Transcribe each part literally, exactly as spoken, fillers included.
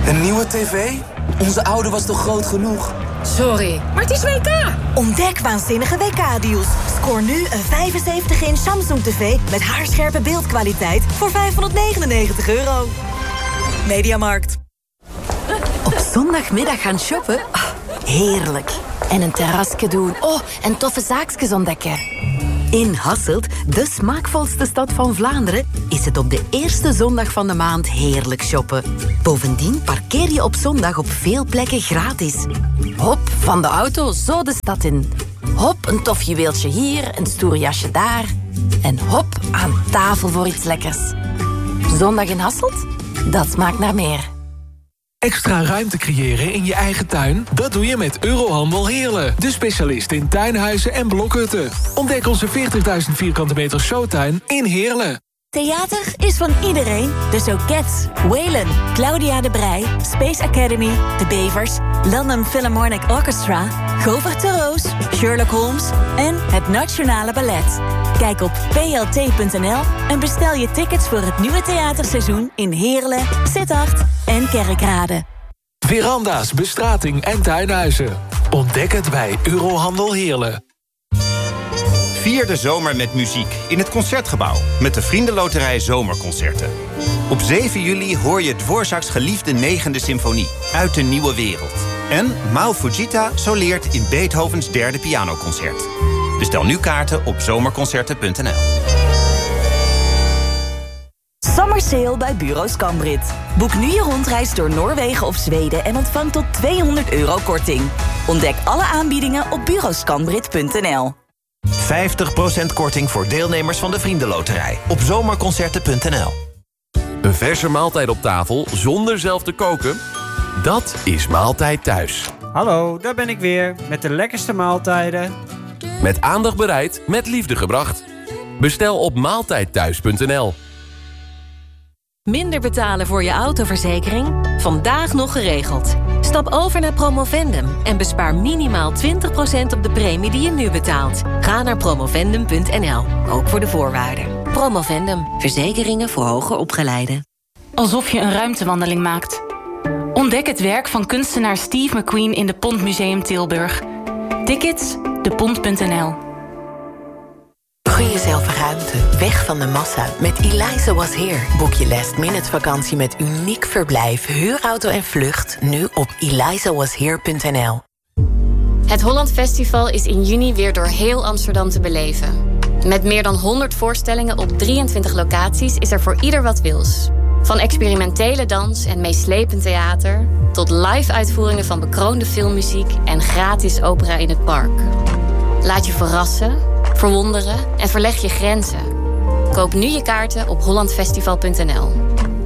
Een nieuwe tv? Onze oude was toch groot genoeg? Sorry, maar het is W K! Ontdek waanzinnige W K-deals. Scoor nu een vijfenzeventig inch Samsung tv met haarscherpe beeldkwaliteit voor vijfhonderdnegenennegentig euro. Mediamarkt. Op zondagmiddag gaan shoppen? Oh, heerlijk. En een terrasje doen. Oh, en toffe zaakjes ontdekken. In Hasselt, de smaakvolste stad van Vlaanderen, is het op de eerste zondag van de maand heerlijk shoppen. Bovendien parkeer je op zondag op veel plekken gratis. Hop, van de auto zo de stad in. Hop, een tof juweeltje hier, een stoer jasje daar. En hop, aan tafel voor iets lekkers. Zondag in Hasselt? Dat smaakt naar meer. Extra ruimte creëren in je eigen tuin? Dat doe je met Eurohandel Heerlen. De specialist in tuinhuizen en blokhutten. Ontdek onze veertigduizend vierkante meter showtuin in Heerlen. Theater is van iedereen, dus ook Cats, Waylon, Claudia de Brij, Space Academy, De Bevers, London Philharmonic Orchestra, Govert de Roos, Sherlock Holmes en het Nationale Ballet. Kijk op p l t punt n l en bestel je tickets voor het nieuwe theaterseizoen in Heerlen, Sittard en Kerkrade. Veranda's, bestrating en tuinhuizen. Ontdek het bij Eurohandel Heerlen. Vier de zomer met muziek in het Concertgebouw met de Vriendenloterij Zomerconcerten. Op zeven juli hoor je Dvorak's geliefde negende symfonie uit de nieuwe wereld. En Maal Fujita soleert in Beethovens derde pianoconcert. Bestel nu kaarten op zomerconcerten punt n l. Summer Sale bij Bureau Scambrit. Boek nu je rondreis door Noorwegen of Zweden en ontvang tot tweehonderd euro korting. Ontdek alle aanbiedingen op bureau scambrit punt n l. vijftig procent korting voor deelnemers van de Vriendenloterij op zomerconcerten punt n l. Een verse maaltijd op tafel zonder zelf te koken? Dat is Maaltijd Thuis. Hallo, daar ben ik weer met de lekkerste maaltijden. Met aandacht bereid, met liefde gebracht. Bestel op maaltijd thuis punt n l. Minder betalen voor je autoverzekering? Vandaag nog geregeld. Stap over naar Promovendum en bespaar minimaal twintig procent op de premie die je nu betaalt. Ga naar promovendum punt n l, ook voor de voorwaarden. Promovendum, verzekeringen voor hoger opgeleiden. Alsof je een ruimtewandeling maakt. Ontdek het werk van kunstenaar Steve McQueen in de Pont Museum Tilburg. Tickets, de pont punt n l. Gun jezelf ruimte, weg van de massa. Met Eliza Was Here boek je last minute vakantie met uniek verblijf, huurauto en vlucht. Nu op eliza was here punt n l. Het Holland Festival is in juni weer door heel Amsterdam te beleven. Met meer dan honderd voorstellingen op drieëntwintig locaties is er voor ieder wat wils. Van experimentele dans en meeslepend theater tot live-uitvoeringen van bekroonde filmmuziek en gratis opera in het park. Laat je verrassen, verwonderen en verleg je grenzen. Koop nu je kaarten op holland festival punt n l.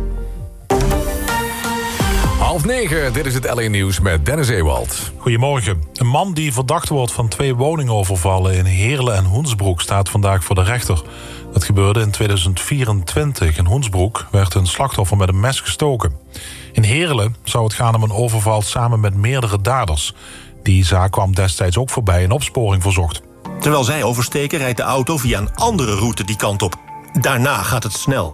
Half negen, dit is het L A Nieuws met Dennis Ewald. Goedemorgen. Een man die verdacht wordt van twee woningovervallen in Heerlen en Hoensbroek staat vandaag voor de rechter. Dat gebeurde in tweeduizend vierentwintig. In Hoensbroek werd een slachtoffer met een mes gestoken. In Heerlen zou het gaan om een overval samen met meerdere daders. Die zaak kwam destijds ook voorbij en opsporing verzocht. Terwijl zij oversteken rijdt de auto via een andere route die kant op. Daarna gaat het snel.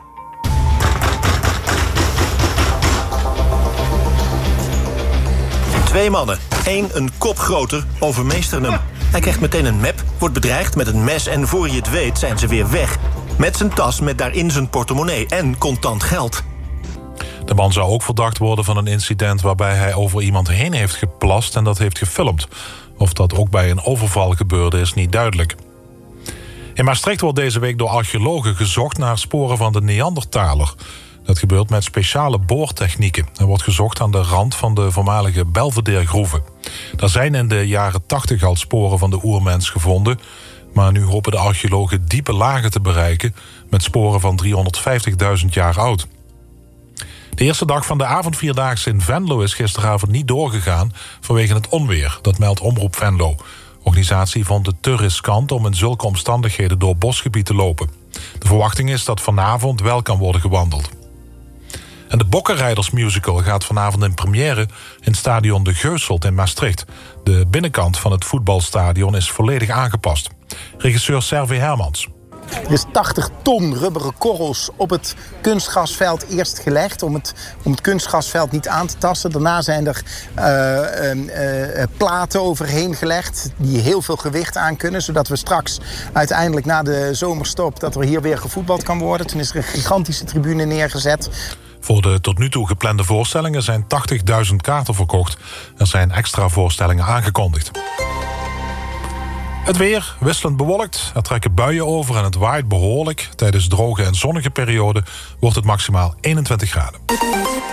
Twee mannen, één een kop groter, overmeesteren hem. Hij krijgt meteen een mep, wordt bedreigd met een mes en voor je het weet zijn ze weer weg. Met zijn tas met daarin zijn portemonnee en contant geld. De man zou ook verdacht worden van een incident waarbij hij over iemand heen heeft geplast en dat heeft gefilmd. Of dat ook bij een overval gebeurde is niet duidelijk. In Maastricht wordt deze week door archeologen gezocht naar sporen van de Neandertaler. Dat gebeurt met speciale boortechnieken. Er wordt gezocht aan de rand van de voormalige Belvedere-groeven. Er zijn in de jaren tachtig al sporen van de oermens gevonden, maar nu hopen de archeologen diepe lagen te bereiken met sporen van driehonderdvijftigduizend jaar oud. De eerste dag van de avondvierdaagse in Venlo is gisteravond niet doorgegaan vanwege het onweer. Dat meldt Omroep Venlo. De organisatie vond het te riskant om in zulke omstandigheden door bosgebied te lopen. De verwachting is dat vanavond wel kan worden gewandeld. En de Bokkenrijders-musical gaat vanavond in première in stadion De Geuselt in Maastricht. De binnenkant van het voetbalstadion is volledig aangepast. Regisseur Servé Hermans. Er is tachtig ton rubberen korrels op het kunstgrasveld eerst gelegd... om het, om het kunstgrasveld niet aan te tasten. Daarna zijn er uh, uh, uh, platen overheen gelegd die heel veel gewicht aan kunnen... zodat we straks uiteindelijk na de zomerstop... dat er hier weer gevoetbald kan worden. Toen is er een gigantische tribune neergezet. Voor de tot nu toe geplande voorstellingen zijn tachtigduizend kaarten verkocht. Er zijn extra voorstellingen aangekondigd. Het weer wisselend bewolkt. Er trekken buien over en het waait behoorlijk. Tijdens droge en zonnige perioden wordt het maximaal eenentwintig graden.